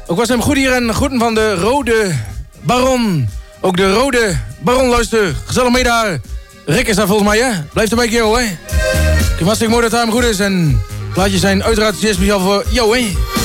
Ook was hem goed hier en groeten van de Rode Baron. Ook de Rode Baron, luister. Gezellig mee daar. Rick is daar volgens mij, hè? Blijf erbij, kerel, hè? Ik vind hartstikke mooi dat het hem goed is. En plaatjes zijn uiteraard zeer speciaal voor jou, hè?